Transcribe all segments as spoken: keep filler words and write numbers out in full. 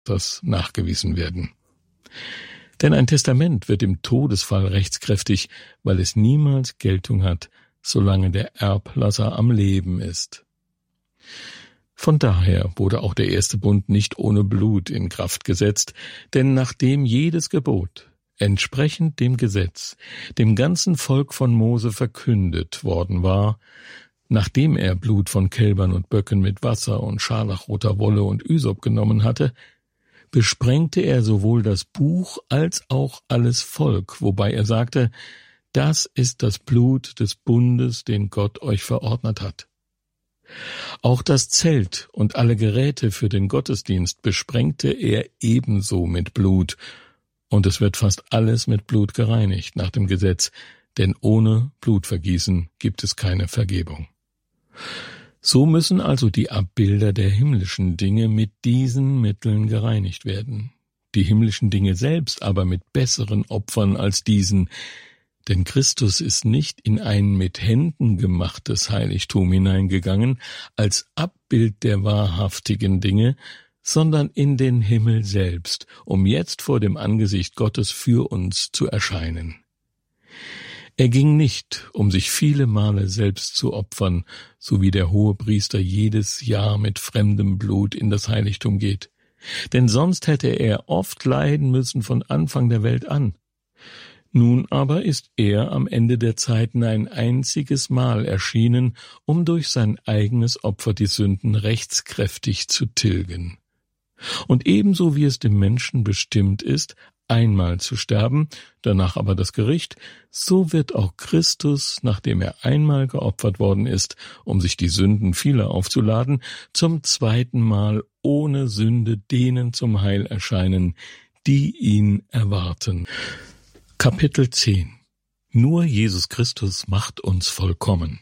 das nachgewiesen werden. Denn ein Testament wird im Todesfall rechtskräftig, weil es niemals Geltung hat, solange der Erblasser am Leben ist. Von daher wurde auch der erste Bund nicht ohne Blut in Kraft gesetzt, denn nachdem jedes Gebot, entsprechend dem Gesetz, dem ganzen Volk von Mose verkündet worden war, nachdem er Blut von Kälbern und Böcken mit Wasser und scharlachroter Wolle und Ysop genommen hatte, besprengte er sowohl das Buch als auch alles Volk, wobei er sagte, das ist das Blut des Bundes, den Gott euch verordnet hat. Auch das Zelt und alle Geräte für den Gottesdienst besprengte er ebenso mit Blut, und es wird fast alles mit Blut gereinigt nach dem Gesetz, denn ohne Blutvergießen gibt es keine Vergebung. So müssen also die Abbilder der himmlischen Dinge mit diesen Mitteln gereinigt werden. Die himmlischen Dinge selbst aber mit besseren Opfern als diesen, denn Christus ist nicht in ein mit Händen gemachtes Heiligtum hineingegangen als Abbild der wahrhaftigen Dinge, sondern in den Himmel selbst, um jetzt vor dem Angesicht Gottes für uns zu erscheinen. Er ging nicht, um sich viele Male selbst zu opfern, so wie der Hohepriester jedes Jahr mit fremdem Blut in das Heiligtum geht. Denn sonst hätte er oft leiden müssen von Anfang der Welt an. Nun aber ist er am Ende der Zeiten ein einziges Mal erschienen, um durch sein eigenes Opfer die Sünden rechtskräftig zu tilgen. Und ebenso wie es dem Menschen bestimmt ist, einmal zu sterben, danach aber das Gericht, so wird auch Christus, nachdem er einmal geopfert worden ist, um sich die Sünden vieler aufzuladen, zum zweiten Mal ohne Sünde denen zum Heil erscheinen, die ihn erwarten. Kapitel zehn. Nur Jesus Christus macht uns vollkommen.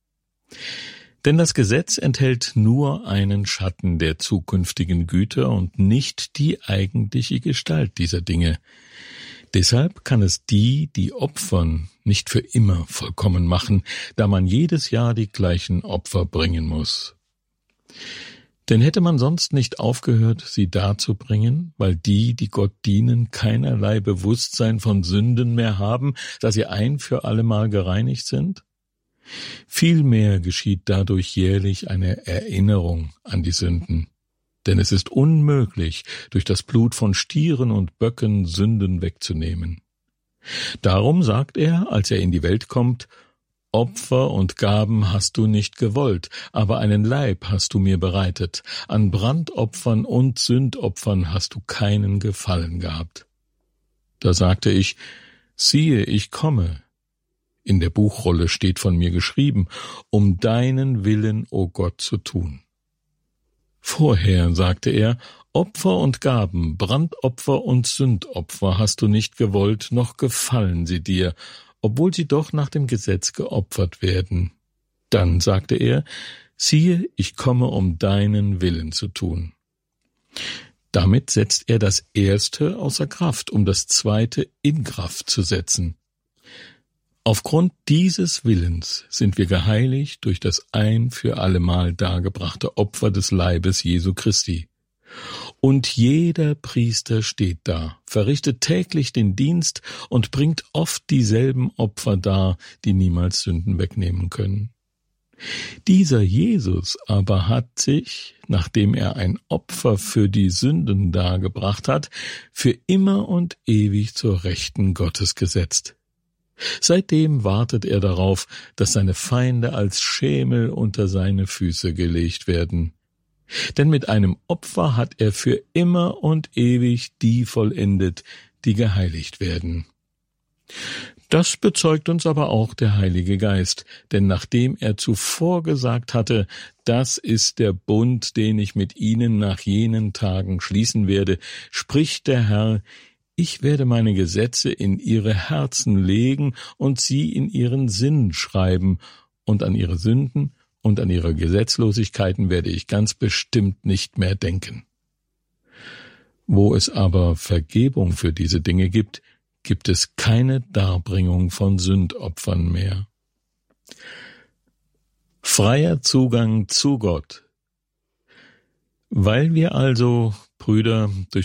Denn das Gesetz enthält nur einen Schatten der zukünftigen Güter und nicht die eigentliche Gestalt dieser Dinge. Deshalb kann es die, die opfern, nicht für immer vollkommen machen, da man jedes Jahr die gleichen Opfer bringen muss. Denn hätte man sonst nicht aufgehört, sie darzubringen, weil die, die Gott dienen, keinerlei Bewusstsein von Sünden mehr haben, da sie ein für allemal gereinigt sind? Vielmehr geschieht dadurch jährlich eine Erinnerung an die Sünden. Denn es ist unmöglich, durch das Blut von Stieren und Böcken Sünden wegzunehmen. Darum sagt er, als er in die Welt kommt, Opfer und Gaben hast du nicht gewollt, aber einen Leib hast du mir bereitet. An Brandopfern und Sündopfern hast du keinen Gefallen gehabt. Da sagte ich, siehe, ich komme. In der Buchrolle steht von mir geschrieben, um deinen Willen, o Gott, zu tun. Vorher, sagte er, Opfer und Gaben, Brandopfer und Sündopfer hast du nicht gewollt, noch gefallen sie dir, obwohl sie doch nach dem Gesetz geopfert werden. Dann sagte er, siehe, ich komme, um deinen Willen zu tun. Damit setzt er das Erste außer Kraft, um das Zweite in Kraft zu setzen. Aufgrund dieses Willens sind wir geheiligt durch das ein für allemal dargebrachte Opfer des Leibes Jesu Christi. Und jeder Priester steht da, verrichtet täglich den Dienst und bringt oft dieselben Opfer dar, die niemals Sünden wegnehmen können. Dieser Jesus aber hat sich, nachdem er ein Opfer für die Sünden dargebracht hat, für immer und ewig zur Rechten Gottes gesetzt. Seitdem wartet er darauf, dass seine Feinde als Schemel unter seine Füße gelegt werden. Denn mit einem Opfer hat er für immer und ewig die vollendet, die geheiligt werden. Das bezeugt uns aber auch der Heilige Geist, denn nachdem er zuvor gesagt hatte, das ist der Bund, den ich mit ihnen nach jenen Tagen schließen werde, spricht der Herr, ich werde meine Gesetze in ihre Herzen legen und sie in ihren Sinn schreiben, und an ihre Sünden und an ihre Gesetzlosigkeiten werde ich ganz bestimmt nicht mehr denken. Wo es aber Vergebung für diese Dinge gibt, gibt es keine Darbringung von Sündopfern mehr. Freier Zugang zu Gott. Weil wir also Brüder durch